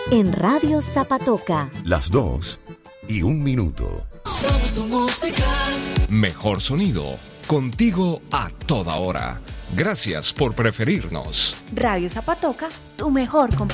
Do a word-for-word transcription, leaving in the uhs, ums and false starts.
en Radio Zapatoca. Las dos y un minuto. Somos tu música. Mejor sonido, contigo a toda hora. Gracias por preferirnos. Radio Zapatoca, tu mejor compañía.